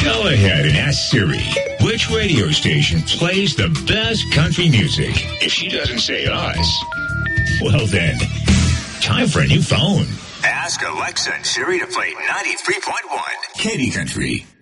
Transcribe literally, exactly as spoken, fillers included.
Go ahead and ask Siri which radio station plays the best country music. If she doesn't say us, well then, time for a new phone. Ask Alexa and Siri to play ninety-three point one Katy Country.